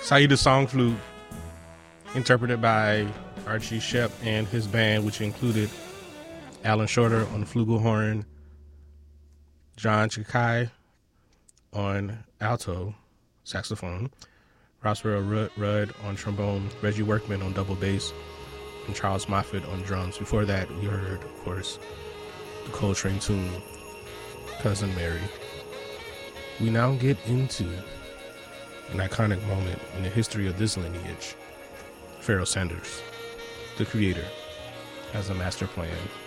Saida Song Flute, interpreted by Archie Shepp and his band, which included Alan Shorter on the flugelhorn, John Chakai on alto saxophone, Roswell Rudd on trombone, Reggie Workman on double bass, and Charles Moffett on drums. Before that, we heard, of course, the Coltrane tune, Cousin Mary. We now get into an iconic moment in the history of this lineage. Pharoah Sanders, the creator, has a master plan